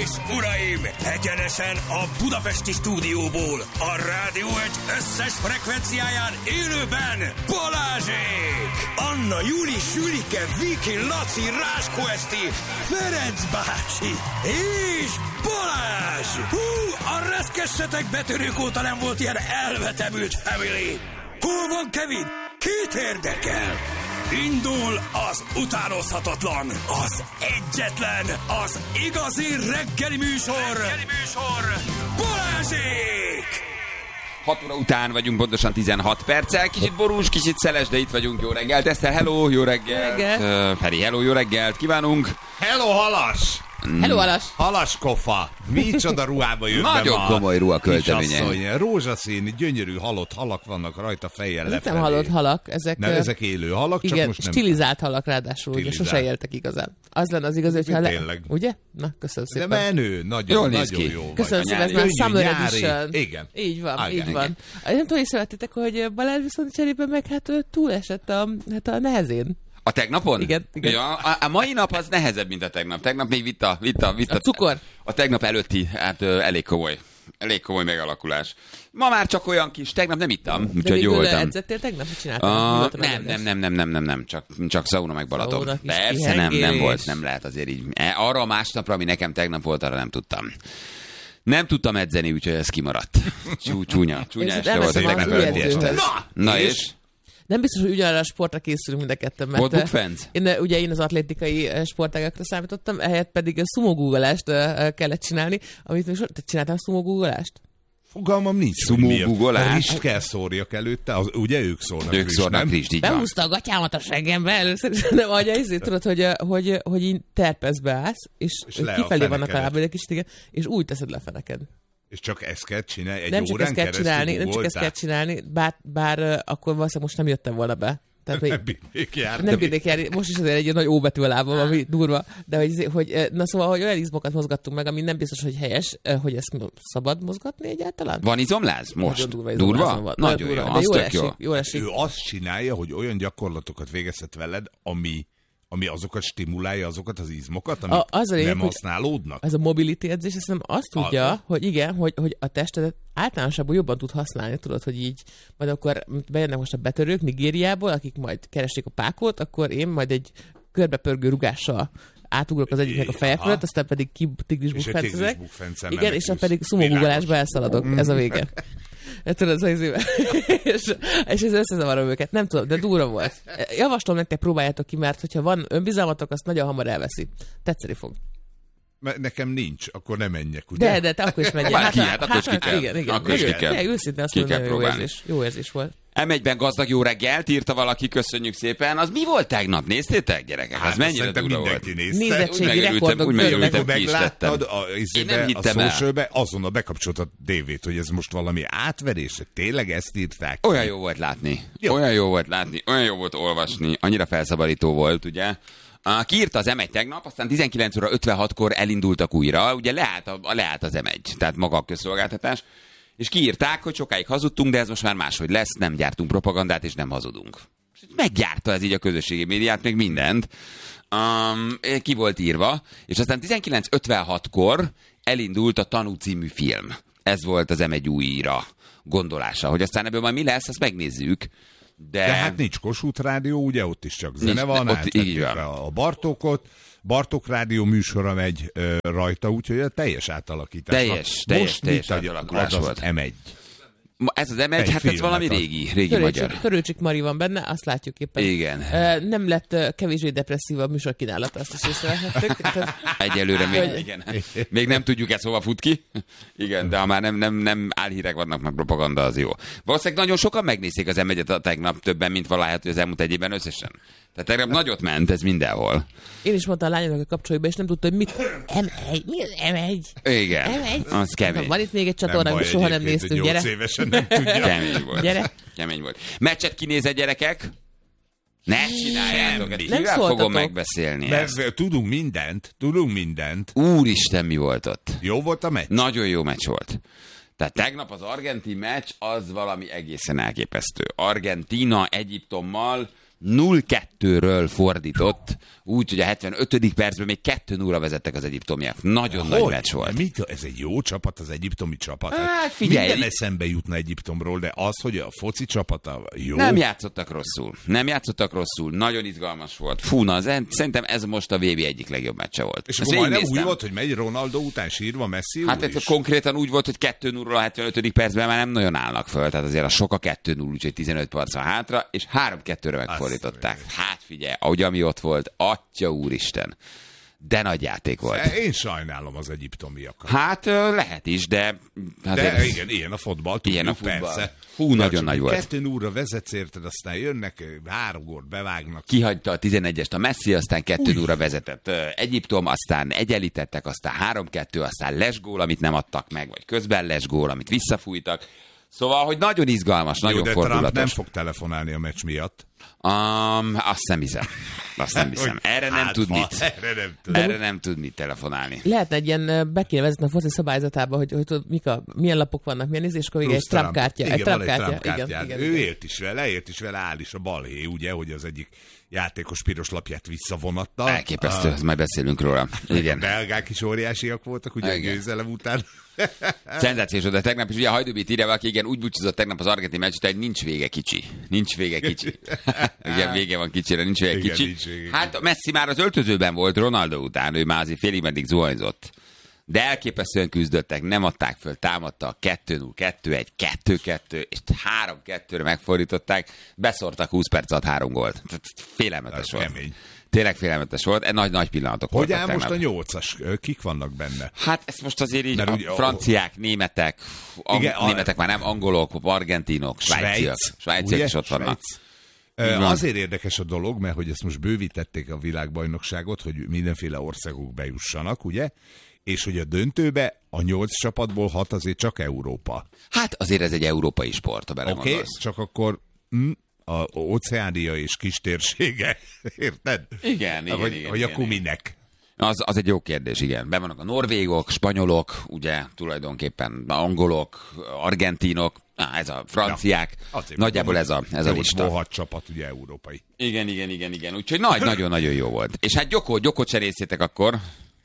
és uraim, egyenesen a budapesti stúdióból, a Rádió Egy összes frekvenciáján élőben Balázsék! Anna, Júli, Sülike, Viki, Laci, Ráskó Eszti, Ferenc bácsi és Balázs! Hú, a reszkessetek betörők óta nem volt ilyen elvetemült family! Hol van Kevin? Kit érdekel? Indul az utánozhatatlan, az egyetlen, az igazi reggeli műsor, Balázsék! 6 óra után vagyunk, pontosan 16 perccel. Kicsit borús, kicsit szeles, de itt vagyunk. Jó reggelt, Eszter, hello, jó reggelt. Feri, hello, jó reggelt, kívánunk. Hello, Halas! Hello, Halas! Halas kofa! Micsoda ruhába jött be ma. Nagyon komoly ruha költeménye. Rózsaszín, gyönyörű halott halak vannak rajta fejjel lefelé. Ezek nem halott halak, ezek... Nem, ezek élő halak, igen, csak most nem... stilizált halak ráadásul, ugye sose éltek igazán. Az lenne az igazi, hogyha tényleg. Ugye? Na, köszönöm szépen. De menő, nagyon jó. Köszönöm szépen, ez már Summer Edition. Igen. Így van, így van. Nem tudom, észrevettétek, hogy Balázs viszont cserében meg túlesett a nehezén. A tegnapon? Igen. Ja, a mai nap az nehezebb, mint a tegnap. Tegnap még vitt a cukor. A tegnap előtti, hát elég komoly megalakulás. Ma már csak olyan kis, tegnap nem ittam, úgyhogy jó voltam. De edzettél tegnap, mit csináltál? Nem, csak szauna meg Balaton. Persze nem volt, nem lehet azért így. Arra a másnapra, ami nekem tegnap volt, arra nem tudtam. Nem tudtam edzeni, úgyhogy ez kimaradt. Csúnya este volt tegnap. Na és? Nem biztos, hogy ugyanarra a sportra készülünk mind a ketten, mert én az atlétikai sportágakra számítottam, ehelyett pedig a szumogúgolást kellett csinálni, amit még te csináltál szumogúgolást? Fogalmam nincs. Szumogúgolás? A rist kell szórjak előtte, ugye ők szórnak rist, nem? Rist, behúzta a gatyámat a seggembe először, de vagy ezért tudod, hogy így terpezbe állsz, és kifelé vannak a lábad egy kicsit, igen, és úgy teszed le a feneked. És csak ezt kell csinálni? Nem csak ezt kell csinálni, bár akkor valószínűleg most nem jöttem volna be. Tehát, nem bírnék járni. Most is azért egy nagy óbetű a lábam, ami durva. De hogy olyan izmokat mozgattunk meg, ami nem biztos, hogy helyes, hogy ezt szabad mozgatni egyáltalán. Van izomláz most? Durva? Nagyon jó, az tök jó. Jól esik. Ő azt csinálja, hogy olyan gyakorlatokat végezhet veled, ami azokat stimulálja, azokat az izmokat, amik nem használódnak. Ez a mobility edzés, azt nem azt tudja, hogy igen, hogy a testedet általánosabban jobban tud használni, tudod, hogy így, majd akkor bejönnek most a betörők Nigériából, akik majd keresik a pákot, akkor én majd egy körbepörgő rugással átugrok az egyiknek a feje fölött, aztán pedig tigrisbukfencezek. Igen, és pedig szumogúgolásba elszaladok. Ez a vége. Tudod, és ez összezavarom őket. Nem tudom, de durva volt. Javaslom nektek, próbáljátok ki, mert hogyha van önbizalmatok, azt nagyon hamar elveszi. Tetszeni fog. Nekem nincs, akkor nem menjek, ugye? De te akkor is menjek. Akkor is ki kell. Igen. Akkor is ki kell. Őszintén azt mondom, jó érzés volt. M1-ben gazdag jó reggelt, írta valaki, köszönjük szépen. Az mi volt tegnap? Néztétek, gyerekek? Az mennyire durva volt? Nézettségi rekordok. Úgy megörültem, megláttad a socialbe, azonnal bekapcsolt a tévét, hogy ez most valami átverés, tényleg ezt írták. Olyan jó volt látni. Olyan jó volt olvasni. Annyira felszabadító volt, ugye? Kiírta az M1 tegnap, aztán 19 óra 56-kor elindultak újra, ugye leállt az M1, tehát maga a közszolgáltatás, és kiírták, hogy sokáig hazudtunk, de ez most már máshogy lesz, nem gyártunk propagandát, és nem hazudunk. Meggyárta ez így a közösségi médiát, még mindent. Ki volt írva, és aztán 1956-kor elindult a Tanú című film. Ez volt az M1 újra gondolása, hogy aztán ebből majd mi lesz, azt megnézzük. De hát nincs Kossuth Rádió, ugye ott is csak zene van, a Bartók Rádió műsora megy rajta, úgyhogy a teljes átalakítás. Teljes átalakulás volt. M1. Ez az M1, hát ez valami régi magyar. Törőcsik Mari van benne, azt látjuk éppen. Igen. Nem lett kevésbé depresszív a műsor kínálata, azt is észrevehettük. Egyelőre még nem tudjuk ezt hova fut ki. Igen, de ha már nem álhírek vannak, meg propaganda, az jó. Valószínűleg nagyon sokan megnézték az M1-et a tegnap, többen, mint valahogy az elmúlt egy évben összesen. Tehát tegnap nagyot ment, ez mindenhol. Én is mondtam a lányomnak a kapcsolóba, és nem tudta, hogy mit... M1? Mi az M1? Igen, M1? Az kemény. Van itt még egy csatorna, amit soha nem néztünk, gyere. 8 évesen nem tudja. Kemény volt. Meccset kinézett, gyerekek? Ne csináljátok, nem fogom megbeszélni ezt. Tudunk mindent. Úristen, mi volt ott? Jó volt a meccs? Nagyon jó meccs volt. Tehát tegnap az argentin meccs az valami egészen elképesztő. Argentína Egyiptommal 0-2-ről fordított, úgy, hogy a 75. percben még 2-0 vezettek az egyiptomiak. Nagyon nagy meccs volt. Ez egy jó csapat, az egyiptomi csapat. Hát figyelj. Minden eszembe jutna Egyiptomról, de az, hogy a foci csapata jó. Nem játszottak rosszul. Nagyon izgalmas volt. Fúna, szerintem ez most a VB egyik legjobb meccse volt. És akkor majdnem úgy volt, hogy megy Ronaldo után sírva Messi Hát ez konkrétan úgy volt, hogy 2-0-ról a 75. percben már nem nagyon állnak föl. Tehát azért a sok a 2-0, úgyhogy 15 perc van hátra, és 3-2-re megfordították. Hát figyelj, ahogy ami ott volt, atya úristen. De nagy játék volt. Én sajnálom az egyiptomiakat. Hát lehet is, de... De igen, ilyen a fotball. Ilyen a futball. Persze. Hú, nagyon nagy volt. 2-0-ra vezetsz, érted, aztán jönnek, 3 gólt bevágnak. Kihagyta a 11-est a Messi, aztán 2-0-ra vezetett Egyiptom, aztán egyenlítettek, aztán 3-2, aztán lesgól, amit nem adtak meg, vagy közben lesgól, amit visszafújtak. Szóval, hogy nagyon izgalmas, nagyon fordulatos. Trump nem fog telefonálni a meccs miatt. Azt nem hiszem. Erre nem tud mit. Erre nem tud mit telefonálni. Lehetne egy ilyen, be kéne vezetni a foci szabályzatába, hogy milyen lapok vannak, milyen és akkor egy Trump kártya. Igen. Ő élt is vele, áll is a balhé, ugye, hogy az egyik játékos piros lapját visszavonatta. Elképesztő, majd beszélünk róla. Igen. Belgák is óriásiak voltak, ugye a győzelem után. Szenzációs, de tegnap is ugye a Hajdubit írja, aki igen úgy búcsúzott tegnap az argentin meccs, hogy nincs vége kicsi. Igen, vége van kicsire, nincs vége kicsi. Hát Messi már az öltözőben volt Ronaldo után, ő már azért félig meddig zuhanyzott. De elképesztően küzdöttek, nem adták föl, támadtak 2-0, 2-1, 2-2, és 3-2-re megfordították, beszórtak 20 perc alatt 3 gólt. Félelmetes volt. Kemény. Tényleg félelmetes volt, nagy pillanatok voltak. Hogy áll most a 8-as? Kik vannak benne? Hát ezt most azért így franciák, németek, németek már nem, angolok, argentinok, svájciak is ott vannak. Azért érdekes a dolog, mert hogy ezt most bővítették a világbajnokságot, hogy mindenféle országok bejussanak, ugye? És hogy a döntőbe a 8 csapatból 6 azért csak Európa. Hát azért ez egy európai sport, ha belegondolsz. Oké, csak akkor... a Óceánia és kis térsége, érted? Igen. Vagy akkor minek? Az egy jó kérdés, igen. Be vannak a norvégok, spanyolok, ugye tulajdonképpen angolok, argentinok, ez a franciák, nagyjából ez a lista. 6 csapat, ugye európai. Igen. Úgyhogy nagyon-nagyon jó volt. És hát Gyokot se részétek akkor.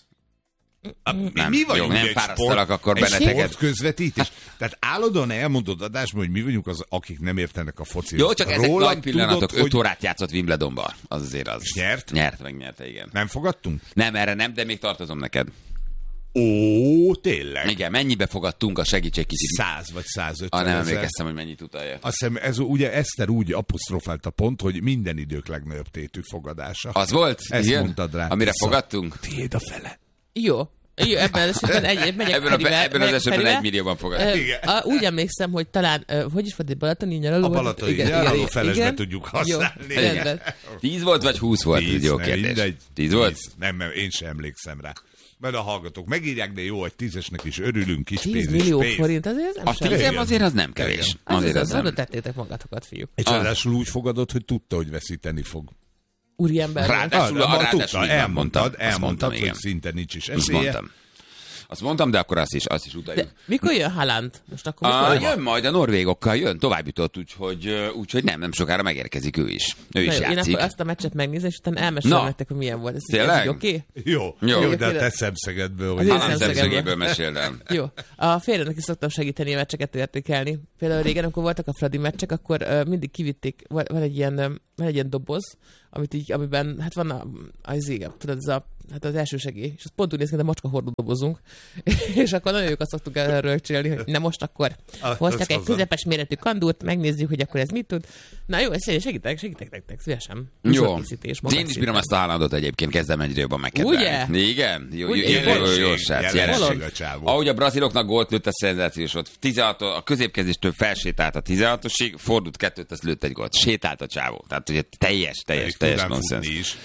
Mi vagyunk nem fárasztalak akkor benneteket. Közvetítés. Tehát állandóan elmondod adásban, hogy mi vagyunk az, akik nem értenek a focihoz. Jó, csak ezek nagy pillanatok. 5 órát játszott Wimbledonban. Az azért az. És nyert? Megnyerte, igen. Nem fogadtunk? Nem, erre nem, de még tartozom neked. Ó, tényleg? Igen, mennyibe fogadtunk a segítség kicsit? 100 vagy 150 nem emlékeztem, hogy mennyit utalja. Azt hiszem, ez ugye Eszter úgy apostrofálta pont, hogy minden idők legnagyobb tétű fogadása. Az volt? Ezt igen? Mondtad rá. Amire fogadtunk? Tiéd a fele. Jó, ebben az esetben ebben az esetben 1 millióban fogadtunk. Úgy emlékszem, hogy talán, hogy is volt egy balatoni nyaraló? A balatoni nyaraló felesbe tudjuk használni. Jó, 10 volt, vagy 20 volt? 10, jó kérdés. 10 volt? Nem, én sem emlékszem rá. Mert a hallgatók megírják, de jó, hogy 10-esnek is örülünk, kis 10 pénz millió pénz. Forint, azért nem sem. Azért az nem kevés. Azért az oda tettétek magatokat, fiúk. És ráadásul úgy fogadod, hogy tudta, hogy veszíteni fog. Úriember. Ráadásul elmondtad, hogy szinte nincs is esélye. Azt mondtam, de akkor azt is utaljuk. De mikor jön Haaland? Most akkor jön majd a norvégokkal, jön tovább jutott, úgyhogy nem sokára megérkezik ő is. Ő is játszik. Én akkor azt a meccset megnézem, és utána elmesélem nektek, hogy milyen volt. Ez oké? Jó, de a te szemszegedből. A szemszegéből mesélem. Jó. A férjemnek is szoktam segíteni a meccseket értékelni. Például régen, amikor voltak a Fradi meccsek, akkor mindig kivitték, van egy ilyen doboz, amiben, hát van tudod, az első segély, és az pont úgy néz ki, de macska hordó dobozunk, és akkor nagyon jókat szoktuk erről csinálni, hogy na most akkor hoztak egy közepes méretű kandúrt, megnézzük, hogy akkor ez mit tud. Na jó, segítek nektek, szívesen. Jó, én is bírom ezt a Haalandot egyébként, kezdem egyre jobban megkedvelni. Ugye? Igen, jó srác, ahogy a braziloknak gólt lőtt, a szenzációs volt. 16, a középkezéstől felsétált a 16-osig, fordult 2-t, azt lőtt egy gólt. Sétált a csávó. Tehát ugye teljes nonsens.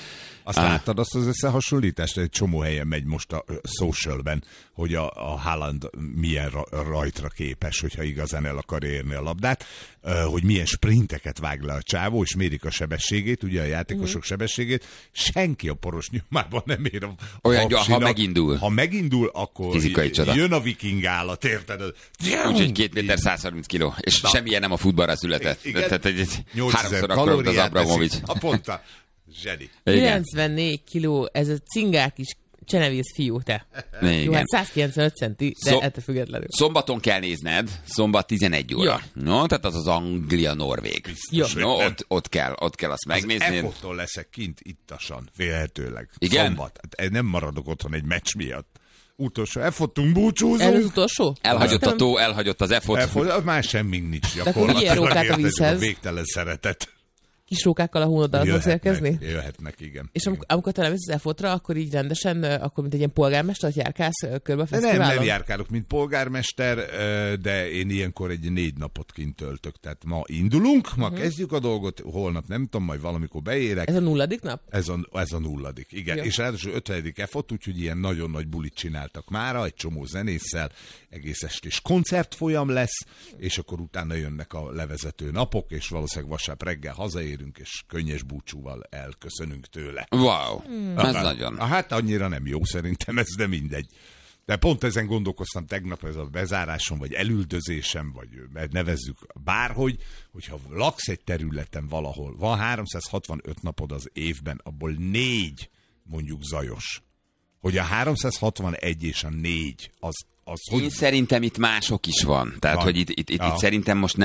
Azt láttad azt az összehasonlítást? Egy csomó helyen megy most a socialben, hogy a Haaland milyen rajtra képes, hogyha igazán el akar érni a labdát, hogy milyen sprinteket vág le a csávó, és mérik a sebességét, ugye a játékosok sebességét. Senki a poros nyomában nem ér a olyan, ha megindul. Ha megindul, akkor jön a viking állat, érted? Úgyhogy 2 méter 130 kiló, és semmilyen nem a futballra született. Tehát 3-szor akkor az Abramovics. A ponta. Zseni. 94 kiló, ez a cingák is csenevész fiú, te. Jó, hát 195 centi, de ettől függetlenül. Szombaton kell nézned, szombat 11 óra. Ja. No, tehát az Anglia-Norvég. No, ott kell azt megnézni. Az EFOT-tól leszek kint ittasan, vélhetőleg. Igen? Szombat. Hát nem maradok otthon egy meccs miatt. Utolsó EFOT-tunk, búcsúzunk. Ez az utolsó? Elhagyott a tó, elhagyott az EFOT. Már semmink nincs gyakorlatilag. A végtelen szeretet. Kis rókákkal a hónoddal fogsz érkezni? Jöhetnek, igen. És amikor te lemész az EFOT-ra, akkor így rendesen, akkor mint egy ilyen polgármester, hogy járkálsz körbe a fesztiválon? Nem járkálok, mint polgármester, de én ilyenkor egy 4 napot kint töltök. Tehát ma indulunk, ma kezdjük a dolgot, holnap nem tudom, majd valamikor beérek. Ez a 0. nap? Ez a 0. Igen. Jó. És ráadásul 50. EFOT, úgyhogy ilyen nagyon nagy bulit csináltak mára, egy csomó zenésszel, egész estés koncertfolyam lesz, és akkor utána jönnek a levezető napok, és valószínűleg vasárnap reggel hazaérünk, és könnyes búcsúval elköszönünk tőle. Wow, ez nagyon. Hát annyira nem jó szerintem ez, de mindegy. De pont ezen gondolkoztam tegnap, ez a bezárásom, vagy elüldözésem, vagy nevezzük bárhogy, hogyha laksz egy területen valahol, van 365 napod az évben, abból 4 mondjuk zajos. Hogy a 361 és a 4 az én szerintem itt mások is van. Tehát, hogy itt szerintem most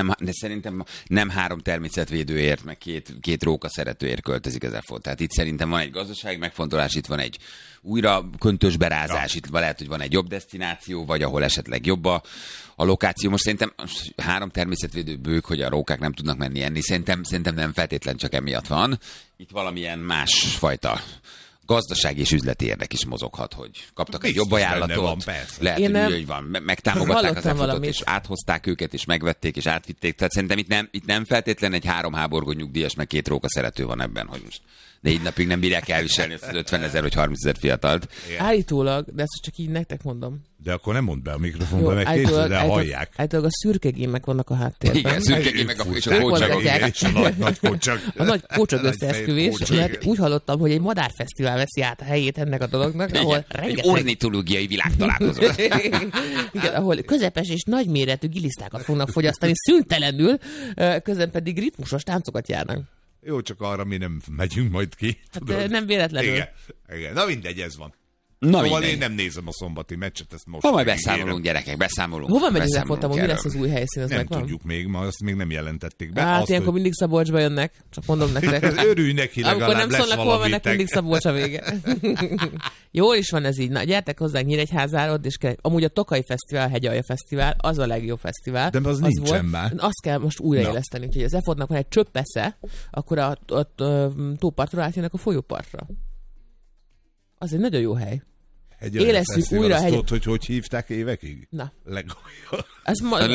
nem 3 természetvédőért, meg két róka szeretőért költözik az EFOT. Tehát itt szerintem van egy gazdasági megfontolás, itt van egy újra köntös berázás, itt lehet, hogy van egy jobb desztináció, vagy ahol esetleg jobb a lokáció. Most szerintem 3 természetvédő bők, hogy a rókák nem tudnak menni enni. Szerintem nem feltétlen csak emiatt van. Itt valamilyen másfajta gazdasági és üzleti érdek is mozoghat, hogy kaptak egy jobb ajánlatot, van, lehet, hogy van, megtámogatták az EFOT-ot, és áthozták őket, és megvették, és átvitték. Tehát szerintem itt nem feltétlen egy 3 háborgó nyugdíjas, meg 2 róka szerető van ebben, hogy most 4 napig nem bírják elviselni ezt az 50 000 vagy 30 000 fiatalt. Állítólag, de ezt csak így nektek mondom. De akkor nem mondd be a mikrofonba, meg de hallják. Állítólag a szürke gémek vannak a háttérben. Igen, szürke gémek és a kócsagok. És a nagy kócsag. A nagy kócsag összeesküvés, mert úgy hallottam, hogy egy madárfesztivál veszi át a helyét ennek a dolognak, ahol egy ornitológiai világtalálkozó. Igen, ahol közepes és nagyméretű gilisztákat fognak fogyasztani szüntelenül, közben pedig ritmusos táncokat járnak. Jó, csak arra mi nem megyünk majd ki. Hát nem véletlenül. Igen. Na mindegy, ez van. Szóval én nem nézem a szombati meccset, ezt most. Ha majd beszámolunk, gyerekek, beszámolunk. Hova megyünk lefotam, mi lesz az új helyszín? Nem tudjuk még, ma azt még nem jelentették be. Hát ilyenkor mindig Szabolcsba jönnek, csak mondom nektek. Örülj neki, legalább amikor nem szólnak, hol mennek, mindig Szabolcs a vége. Jól is van ez így. Na, gyertek hozzánk Nyíregyházára, és amúgy a Tokai Fesztivál, Hegyalja Fesztivál, az a legjobb fesztivál. De az nincsen már. Azt kell most újraéleszteni, úgyhogy az EFOT-nak van egy csöppesze, akkor a tópartról átjönnek a folyópartra. Az egy nagyon jó hely. Élezzük újra a hegyet. Hogy hívták évekig? Na. Legalja. Ez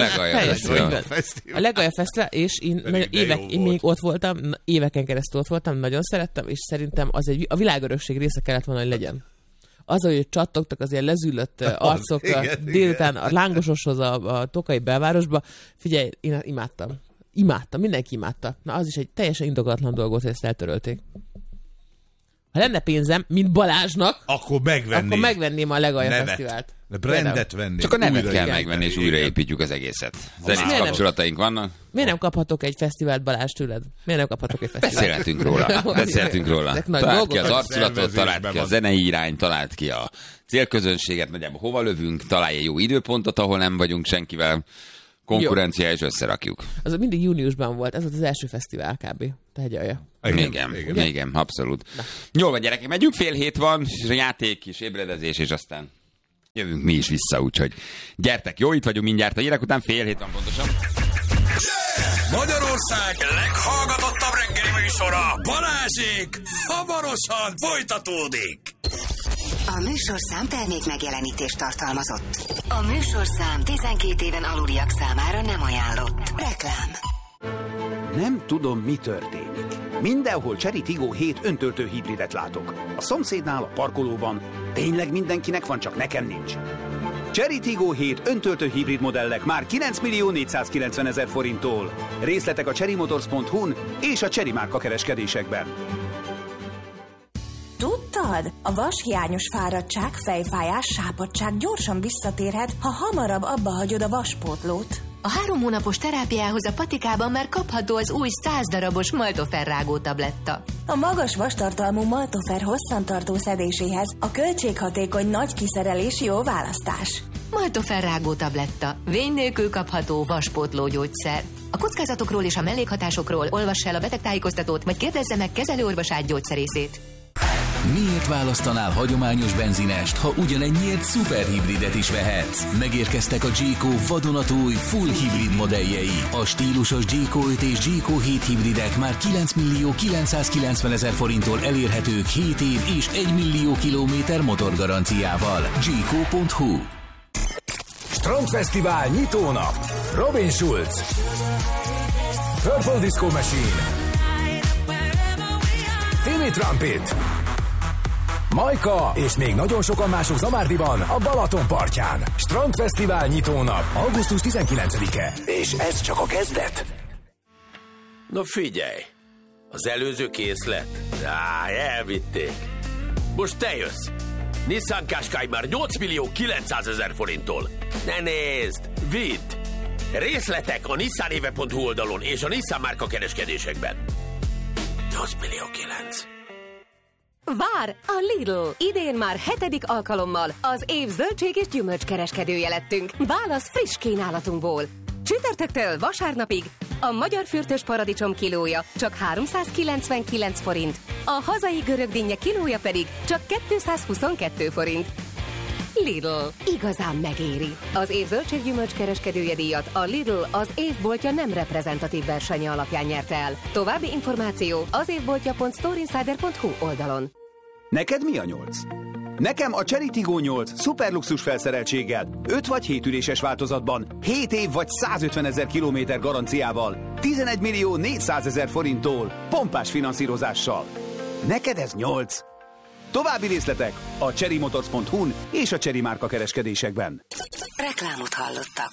a Legalja Fesztivál, és én még ott voltam, éveken keresztül ott voltam, nagyon szerettem, és szerintem az a világörökség része kellett volna, hogy legyen. Az, hogy csattogtak az ilyen lezüllött arcok délután a lángososhoz a Tokai belvárosba. Figyelj, én imádtam, mindenki imádta. Na, az is egy teljesen indokolatlan dolog volt, hogy ezt eltörölték. Ha lenne pénzem, mint Balázsnak, akkor megvenném a Legalja Fesztivált. De brandet venni. Csak a nevet kell megvenni, és újraépítjük az egészet. Zenés kapcsolataink vannak. Miért nem kaphatok egy fesztivált, Balázs, tőled? Miért nem kaphatok egy fesztivált? Beszéltünk róla. Talált ki az arculatot, talált ki a zenei irány, talált ki a célközönséget, nagyjából hova lövünk, találj egy jó időpontot, ahol nem vagyunk senkivel. Konkurencia, és összerakjuk. Az mindig júniusban volt, ez volt az első fesztivál kb. Te Hegyalja. Igen, abszolút. Na. Jól van, gyerekek, megyünk, 6:30 van, és játék, és ébredezés, és aztán jövünk mi is vissza, úgyhogy gyertek, jó, itt vagyunk mindjárt a hírek után, 6:30 van pontosan. Magyarország leghallgatottabb reggeli műsora, Balázsék, hamarosan folytatódik. A műsorszám termék megjelenítést tartalmazott. A műsorszám 12 éven aluliak számára nem ajánlott. Reklám. Nem tudom, mi történik. Mindenhol Chery Tiggo 7 öntöltő hibridet látok. A szomszédnál, a parkolóban. Tényleg mindenkinek van, csak nekem nincs. Chery Tiggo 7 öntöltő hibrid modellek már 9.490.000 forinttól. Részletek a cherrymotors.hu-n és a Chery márka kereskedésekben. Tudtad? A vashiányos fáradtság, fejfájás, sápadtság gyorsan visszatérhet, ha hamarabb abba hagyod a vaspótlót. A 3 hónapos terápiához a patikában már kapható az új 100 darabos Maltofer rágó tabletta. A magas vastartalmú Maltofer hosszantartó szedéséhez a költséghatékony nagy kiszerelés jó választás. Maltofer rágó tabletta. Vény nélkül kapható vaspótló gyógyszer. A kockázatokról és a mellékhatásokról olvass el a betegtájékoztatót, vagy kérdezze meg kezelőorvosát gyógyszerészét. Miért választanál hagyományos benzinest, ha ugyanennyiért szuperhibridet is vehetsz? Megérkeztek a Jayco vadonatúj full hibrid modelljei. A stílusos Jayco 5 és Jayco 7 hibridek már 9.990.000 forinttól elérhetők 7 év és 1 millió kilométer motorgaranciával. Jayco.hu. Strandfesztivál nyitónap. Robin Schulz, Purple Disco Machine, Timmy Trumpet, Majka és még nagyon sokan mások Zamárdiban, a Balaton partján. Strandfesztivál nyitónap, augusztus 19-e. És ez csak a kezdet. Na figyelj, az előző készlet? Elvitték. Most te jössz. Nissan Qashqai már 8.900.000 forinttól. Ne nézd, vidd. Részletek a nissanéve.hu oldalon és a Nissan márka kereskedésekben. 8.900.000. Vár a Lidl! Idén már 7. alkalommal az év zöldség és gyümölcs kereskedője lettünk. Válasz friss kínálatunkból. Csütörtöktől vasárnapig a magyar fürtös paradicsom kilója csak 399 forint, a hazai görög dinnye kilója pedig csak 222 forint. Lidl. Igazán megéri. Az év zöldséggyümölcs kereskedője díjat a Lidl az évboltja nem reprezentatív versenye alapján nyerte el. További információ az évboltja.storeinsider.hu oldalon. Neked mi a 8? Nekem a Chery Tiggo 8 szuperluxus felszereltséggel, 5 vagy 7 üléses változatban, 7 év vagy 150.000 kilométer garanciával, 11.400.000 forinttól, pompás finanszírozással. Neked ez 8? További részletek a cherrymotors.hu-n és a Chery márka kereskedésekben. Reklámot hallottak.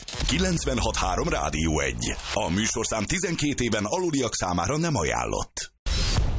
96.3 Rádió 1. A műsorszám 12 éven aluliak számára nem ajánlott.